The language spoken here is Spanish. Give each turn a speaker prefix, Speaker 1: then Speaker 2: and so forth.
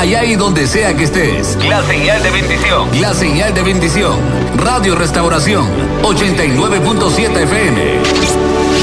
Speaker 1: allá y donde sea que estés.
Speaker 2: La señal de bendición.
Speaker 1: La señal de bendición. Radio Restauración 89.7 FM.